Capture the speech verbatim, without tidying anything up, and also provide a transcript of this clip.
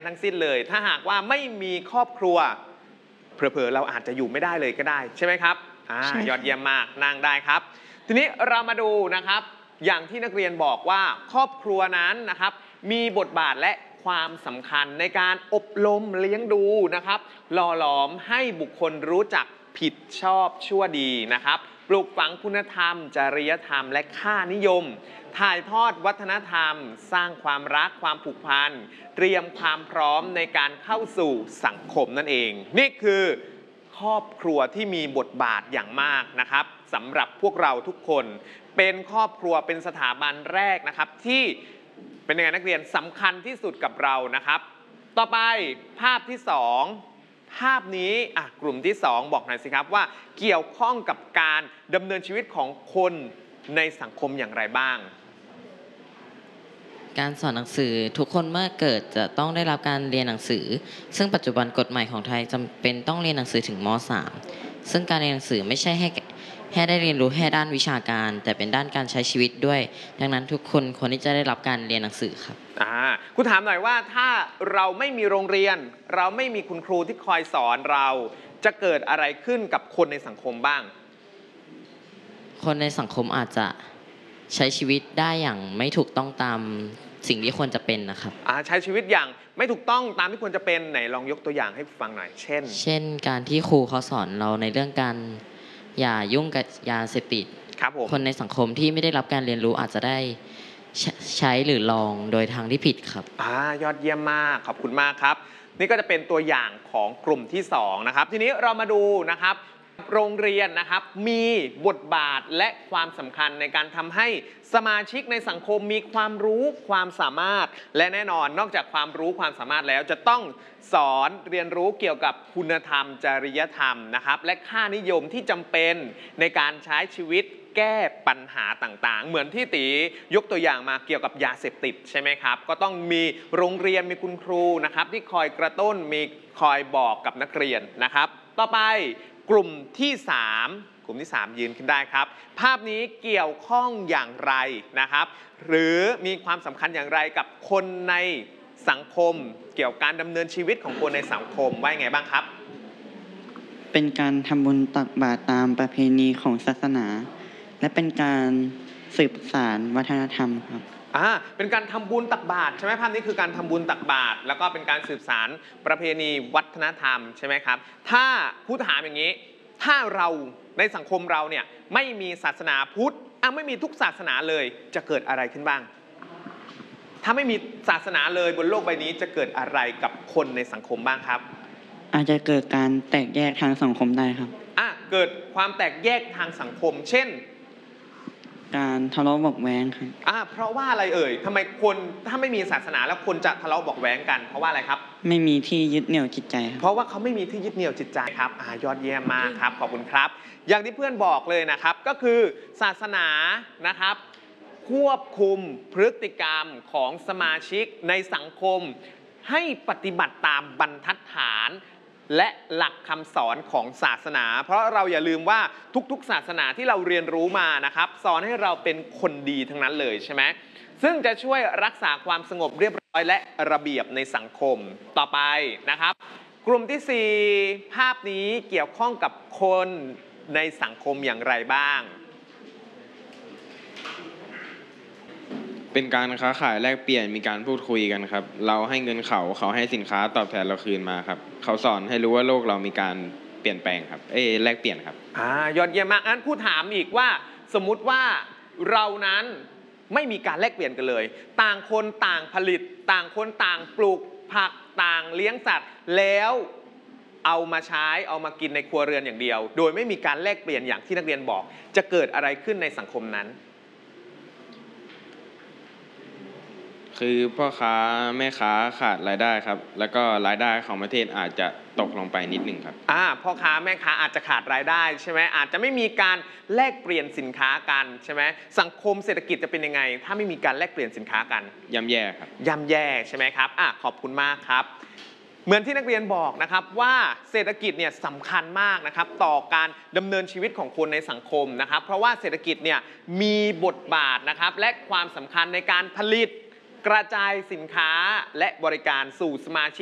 ทั้งสิ้นเลยถ้าหากว่าไม่มีครอบครัวเผลอๆเราอาจจะอยู่ไม่ได้เลยก็ได้ใช่ไหมครับอ่ายอดเยี่ยมมากนั่งได้ครับทีนี้เรามาดูนะครับอย่างที่นักเรียนบอกว่าครอบครัวนั้นนะครับมีบทบาทและความสำคัญในการอบรมเลี้ยงดูนะครับหล่อหลอมให้บุคคลรู้จักผิดชอบชั่วดีนะครับปลูกฝังคุณธรรมจริยธรรมและค่านิยมถ่ายทอดวัฒนธรรมสร้างความรักความผูกพันเตรียมความพร้อมในการเข้าสู่สังคมนั่นเองนี่คือครอบครัวที่มีบทบาทอย่างมากนะครับสำหรับพวกเราทุกคนเป็นครอบครัวเป็นสถาบันแรกนะครับที่เป็นยังไงนักเรียนสำคัญที่สุดกับเรานะครับต่อไปภาพที่สองภาพนี้อ่ะกลุ่มที่สองบอกหน่อยสิครับว่าเกี่ยวข้องกับการดำเนินชีวิตของคนในสังคมอย่างไรบ้างการสอนหนังสือทุกคนเมื่อเกิดจะต้องได้รับการเรียนหนังสือซึ่งปัจจุบันกฎหมายของไทยจำเป็นต้องเรียนหนังสือถึงม .สาม ซึ่งการเรียนหนังสือไม่ใช่ให้แค่ได้เรียนรู้แค่ด้านวิชาการแต่เป็นด้านการใช้ชีวิตด้วยดังนั้นทุกคนควรที่จะได้รับการเรียนหนังสือครับอ่าคุณถามหน่อยว่าถ้าเราไม่มีโรงเรียนเราไม่มีคุณครูที่คอยสอนเราจะเกิดอะไรขึ้นกับคนในสังคมบ้างคนในสังคมอาจจะใช้ชีวิตได้อย่างไม่ถูกต้องตามสิ่งที่ควรจะเป็นนะครับใช้ชีวิตอย่างไม่ถูกต้องตามที่ควรจะเป็นไหนลองยกตัวอย่างให้ฟังหน่อยเช่นเช่นการที่ครูเขาสอนเราในเรื่องการอย่ายุ่งกับยาเสพติดครับผมคนในสังคมที่ไม่ได้รับการเรียนรู้อาจจะได้ใช้หรือลองโดยทางที่ผิดครับอ่ายอดเยี่ยมมากขอบคุณมากครับนี่ก็จะเป็นตัวอย่างของกลุ่มที่สองนะครับทีนี้เรามาดูนะครับโรงเรียนนะครับมีบทบาทและความสำคัญในการทำให้สมาชิกในสังคมมีความรู้ความสามารถและแน่นอนนอกจากความรู้ความสามารถแล้วจะต้องสอนเรียนรู้เกี่ยวกับคุณธรรมจริยธรรมนะครับและค่านิยมที่จำเป็นในการใช้ชีวิตแก้ปัญหาต่างๆเหมือนที่ตียกตัวอย่างมาเกี่ยวกับยาเสพติดใช่ไหมครับก็ต้องมีโรงเรียนมีคุณครูนะครับที่คอยกระตุ้นมีคอยบอกกับนักเรียนนะครับต่อไปกลุ่มที่สามกลุ่มที่สามยืนขึ้นได้ครับภาพนี้เกี่ยวข้องอย่างไรนะครับหรือมีความสำคัญอย่างไรกับคนในสังคมเกี่ยวกับการดำเนินชีวิตของคนในสังคมว่าไงบ้างครับเป็นการทำบุญตักบาตรตามประเพณีของศาสนาและเป็นการสืบสานวัฒนธรรมครับอ่าเป็นการทำบุญตักบาตรใช่ไหมภาพนี้คือการทำบุญตักบาตรแล้วก็เป็นการสืบสานประเพณีวัฒนธรรมใช่ไหมครับถ้าผู้ถามอย่างนี้ถ้าเราในสังคมเราเนี่ยไม่มีศาสนาพุทธอ่ะไม่มีทุกศาสนาเลยจะเกิดอะไรขึ้นบ้างถ้าไม่มีศาสนาเลยบนโลกใบนี้จะเกิดอะไรกับคนในสังคมบ้างครับอาจจะเกิดการแตกแยกทางสังคมได้ครับอ่ะเกิดความแตกแยกทางสังคมเช่นการทะเลาะเบาะแว้งครับอ่าเพราะว่าอะไรเอ่ยทำไมคนถ้าไม่มีศาสนาแล้วคนจะทะเลาะเบาะแว้งกันเพราะว่าอะไรครับไม่มีที่ยึดเหนี่ยวจิตใจเพราะว่าเขาไม่มีที่ยึดเหนี่ยวจิตใจครับอ่ายอดเยี่ยมมากครับขอบคุณครับอย่างที่เพื่อนบอกเลยนะครับก็คือศาสนานะครับควบคุมพฤติกรรมของสมาชิกในสังคมให้ปฏิบัติตามบรรทัดฐานและหลักคำสอนของศาสนาเพราะเราอย่าลืมว่าทุกๆศาสนาที่เราเรียนรู้มานะครับสอนให้เราเป็นคนดีทั้งนั้นเลยใช่ไหมซึ่งจะช่วยรักษาความสงบเรียบร้อยและระเบียบในสังคมต่อไปนะครับกลุ่มที่สี่ภาพนี้เกี่ยวข้องกับคนในสังคมอย่างไรบ้างเป็นการค้าขายแลกเปลี่ยนมีการพูดคุยกันครับเราให้เงินเขาเขาให้สินค้าตอบแทนเราคืนมาครับเขาสอนให้รู้ว่าโลกเรามีการเปลี่ยนแปลงครับเอ้แลกเปลี่ยนครับอ่ายอดเยี่ยมมากงั้นผู้ถามอีกว่าสมมุติว่าเรานั้นไม่มีการแลกเปลี่ยนกันเลยต่างคนต่างผลิตต่างคนต่างปลูกผักต่างเลี้ยงสัตว์แล้วเอามาใช้เอามากินในครัวเรือนอย่างเดียวโดยไม่มีการแลกเปลี่ยนอย่างที่นักเรียนบอกจะเกิดอะไรขึ้นในสังคมนั้นคือพ่อค้าแม่ค้าขาดรายได้ครับแล้วก็รายได้ของประเทศอาจจะตกลงไปนิดหนึ่งครับอ่าพ่อค้าแม่ค้าอาจจะขาดรายได้ใช่ไหมอาจจะไม่มีการแลกเปลี่ยนสินค้ากันใช่ไหมสังคมเศรษฐกิจจะเป็นยังไงถ้าไม่มีการแลกเปลี่ยนสินค้ากันย่ำแย่ครับย่ำแย่ใช่ไหมครับอ่ะขอบคุณมากครับเหมือนที่นักเรียนบอกนะครับว่าเศรษฐกิจเนี่ยสำคัญมากนะครับต่อการดำเนินชีวิตของคนในสังคมนะครับเพราะว่าเศรษฐกิจเนี่ยมีบทบาทนะครับและความสำคัญในการผลิตกระจายสินค้าและบริการสู่สมาชิก